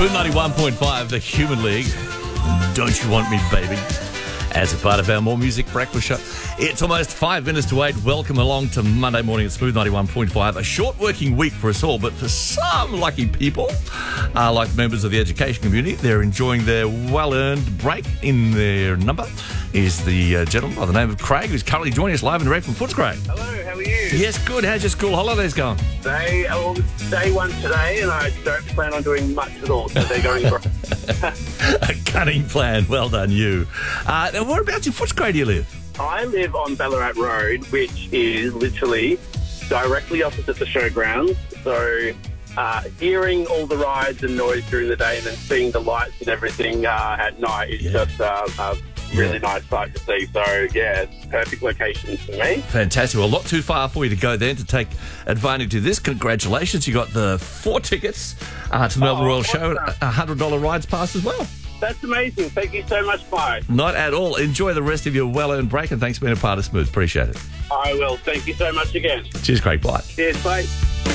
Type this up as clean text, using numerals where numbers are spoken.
Smooth 91.5, the Human League. Don't you want me, baby? As a part of our More Music breakfast show. It's almost 5 minutes to 8. Welcome along to Monday morning at Smooth 91.5. A short working week for us all, but for some lucky people, like members of the education community, they're enjoying their well-earned break. In their number is the gentleman by the name of Craig, who's currently joining us live and direct from Footscray. Hello, how are you? Yes, good. How's your school holidays going? Day one today, and I don't plan on doing much at all, so they're going great. A cunning plan. Well done, you. Now, whereabouts in Footscray do you live? I live on Ballarat Road, which is literally directly opposite the showgrounds. So hearing all the rides and noise during the day and then seeing the lights and everything at night is just a really nice sight to see. So, yeah, it's perfect location for me. Fantastic. Well, not too far for you to go then to take advantage of this. Congratulations. You got the 4 tickets to the Melbourne Royal Show, a $100 rides pass as well. That's amazing. Thank you so much, Mike. Not at all. Enjoy the rest of your well-earned break, and thanks for being a part of Smooth. Appreciate it. I will. Thank you so much again. Cheers, Craig. Bye. Cheers, bye.